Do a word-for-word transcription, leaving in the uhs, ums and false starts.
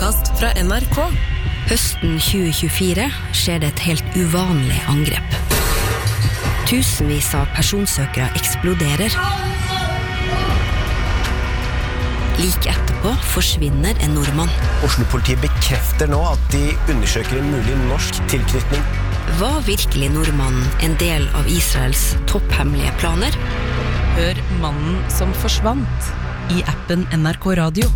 podcast fra N R K. Høsten tjue tjuefire skjer det et helt uvanlig angrep. Tusenvis av personsøkere eksploderer. Like etterpå forsvinner en nordmann. Oslo-politiet bekrefter nå at de undersøker en mulig norsk tilknytning. Var virkelig nordmannen en del av Israels topphemmelige planer? Hør Mannen som forsvant i appen N R K Radio.